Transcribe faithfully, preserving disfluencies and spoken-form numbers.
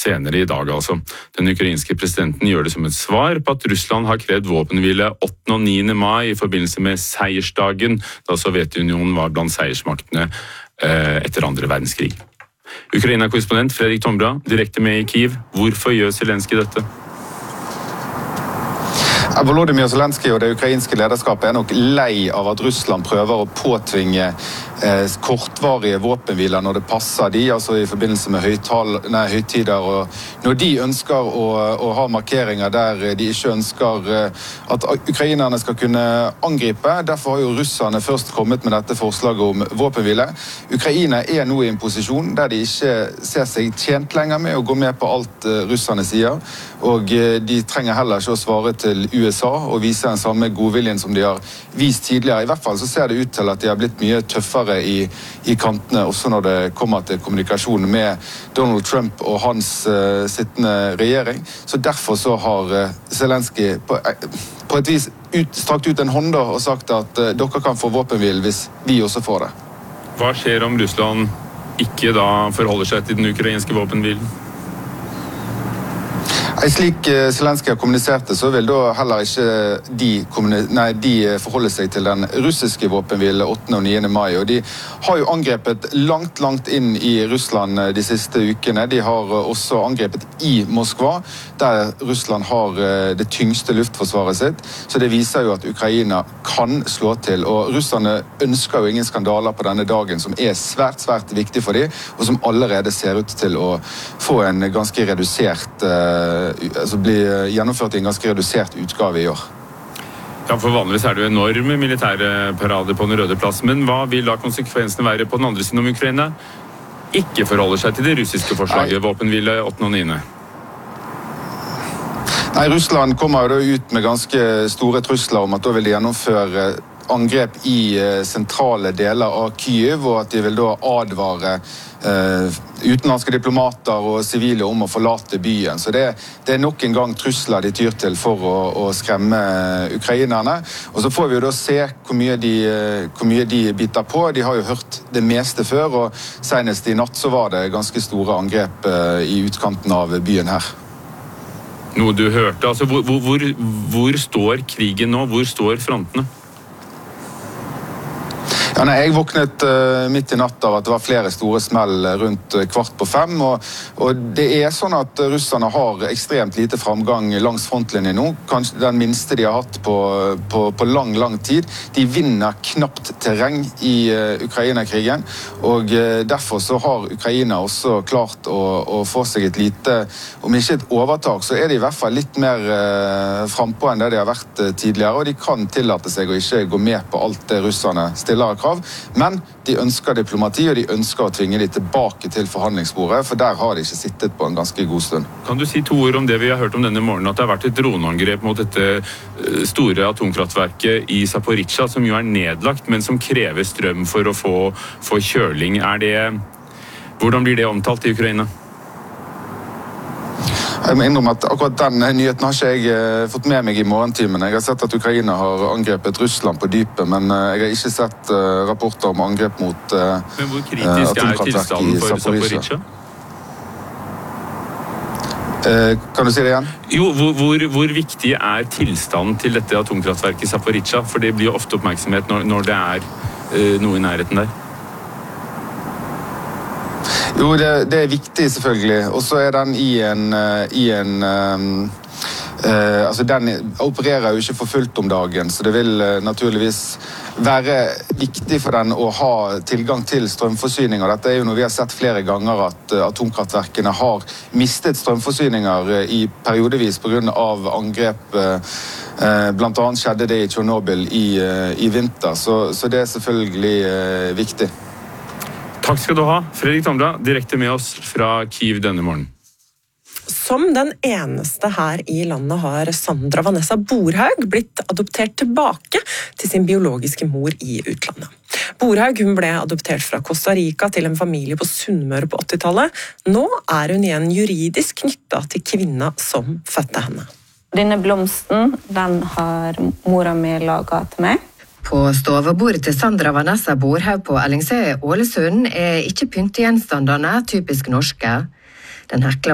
senere i dag altså. Den ukrainske presidenten gjør det som et svar på at Russland har krevd våpenhvile åttende og niende mai i forbindelse med seiersdagen, da Sovjetunionen var blant seiersmaktene eh, etter andre verdenskrig. Ukraina-korrespondent Fredrik Tombra, direkte med i Kiev. Hvorfor gjør Zelenskyj dette? Volodymyr Zelenskyj og det ukrainske lederskapet er nok lei av at Russland prøver å påtvinge eh, kortvarige våpenhviler når det passer de, altså i forbindelse med høytal, nei, høytider, og når de ønsker å, å ha markeringer der de ikke ønsker eh, at ukrainerne skal kunne angripe. Derfor har jo russerne først kommet med dette forslaget om våpenhvile. Ukraina er nå i en posisjon der de ikke ser seg tjent lenger med å gå med på alt eh, russerne sier, og eh, de trenger heller ikke å svare til U S A og vise den samme godviljen som de har vist tidligere. I hvert fall så ser det ut til at de har blitt mye tøffere i, i kantene, også når det kommer til kommunikasjon med Donald Trump og hans uh, sittende regjering. Så derfor så har uh, Zelenskyj på, uh, på et vis ut, strakt ut en hånd og sagt at uh, dere kan få våpenhvil hvis vi også får det. Hva skjer om Russland ikke da forholder seg til den ukrainske våpenhvilen? En slik Zelenskyj har kommunisert det, så vil da heller ikke de, nei, de forholde seg til den russiske våpenhvile åttende og niende mai. Og de har jo angrepet langt, langt inn i Russland de siste ukene. De har også angrepet i Moskva, der Russland har det tyngste luftforsvaret sitt. Så det viser jo at Ukraina kan slå til. Og russerne ønsker jo ingen skandaler på denne dagen, som er svært, svært viktig for dem, og som allerede ser ut til å få en ganske redusert altså bli gjennomført i en ganske redusert utgave i år. Ja, for vanligvis er det jo enorme militære parader på den røde plass, men hva vil da konsekvensene være på den andre siden om Ukraina ikke forholder seg til det russiske forslaget, våpenhvile åttende og niende? Nei, Russland kommer jo da ut med ganske store trusler om at da vil de gjennomføre angrep i sentrale deler av Kyiv, og at de vil da advare Uh, utenlandske diplomater og sivile om å forlate byen. Så det, det er nok en gang trusler de tyr til for å, å skremme ukrainerne. Og så får vi jo da se hvor mye, de, hvor mye de biter på. De har jo hørt det meste før, og senest i natt så var det ganske store angrep uh, i utkanten av byen her. Noe du hørte, altså hvor, hvor, hvor står krigen nå? Hvor står frontene? Ja, nei, jeg våknet uh, midt i natt av at det var flere store smell rundt uh, kvart på fem, og, og det er sånn at russerne har ekstremt lite framgang langs frontlinjen nå, kanskje den minste de har hatt på, på, på lang, lang tid. De vinner knapt terreng i uh, Ukraina-krigen, og uh, derfor så har Ukraina også klart å, å få seg et lite, om ikke et overtak, så er de i hvert fall litt mer uh, frempå enn det de har vært uh, tidligere, og de kan tillate seg å ikke gå med på alt det russerne stiller av. Men de ønsker diplomati, og de ønsker å tvinge de tilbake til forhandlingsbordet, for der har de ikke sittet på en ganske god stund. Kan du si to ord om det vi har hørt om denne morgenen, at det har vært et droneangrep mot dette store atomkraftverket i Zaporizjzja, som jo er nedlagt, men som krever strøm for å få, få kjøling. Er det, hvordan blir det omtalt i Ukraina? Jeg må innrømme at akkurat den nyheten har ikke jeg uh, fått med meg i morgentimen. Jeg har sett at Ukraina har angrepet Russland på dypet, men uh, jeg har ikke sett uh, rapporter om angrep mot uh, Men hvor kritisk er tilstanden for Zaporizjzja? Uh, kan du si det igjen? Jo, hvor, hvor, hvor viktig er tilstanden til dette atomkraftverket i Zaporizjzja? For det blir jo ofte oppmerksomhet når, når det er uh, noe i nærheten der. Jo, det, det er viktig selvfølgelig, og så er den i en, i en um, uh, altså den opererer jo ikke for fullt om dagen, så det vil uh, naturligvis være viktig for den å ha tilgang til strømforsyninger. Dette er jo noe vi har sett flere ganger, at uh, atomkraftverkene har mistet strømforsyninger uh, i periodevis på grunn av angrep. Uh, uh, blant annet skjedde det i Tsjernobyl i, uh, i vinter, så, så det er selvfølgelig uh, viktig. Takk skal du ha, Fredrik Tombra, direkte med oss fra Kyiv denne morgenen. Som den eneste her i landet har Sandra Vanessa Borhaug blitt adoptert tilbake til sin biologiske mor i utlandet. Borhaug hun ble adoptert fra Costa Rica til en familie på Sunnmøre på åttitallet. Nå er hun igjen juridisk knyttet til kvinna som fødte henne. Denne blomsten, den har mora mi laget til meg. På stovebordet til Sandra Vanessa Borhaug på Ellingsøy i Ålesund er ikke pyntegjenstandene typisk norske. Den hekla